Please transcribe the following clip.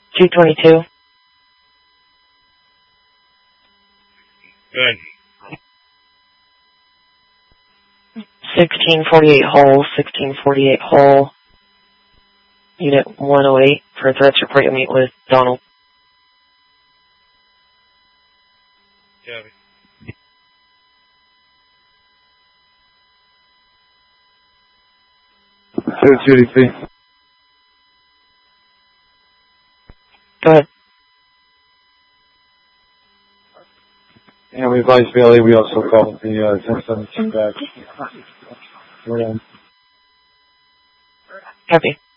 222. Good. 1648 Hull, 1648 Hull. Unit 108 for a threats report to meet with Donald. Copy. GDP. Go ahead. And we advise Bailey, we also called the 1072 back. Copy.